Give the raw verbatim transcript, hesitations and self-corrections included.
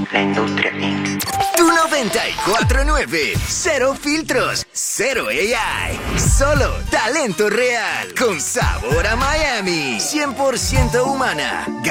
La Industria incorporated. Tu noventa y cuatro nueve. Cero filtros, cero A I. Solo talento real. Con sabor a Miami. cien por ciento humana.